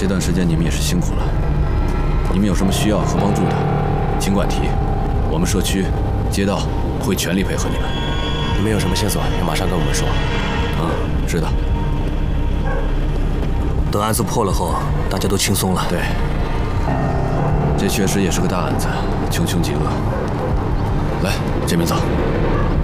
这段时间你们也是辛苦了。你们有什么需要和帮助的，尽管提，我们社区、街道会全力配合你们。 你们有什么线索，要马上跟我们说。 知道。 等案子破了后，大家都轻松了。 对，这确实也是个大案子，穷凶极恶。来，这边走。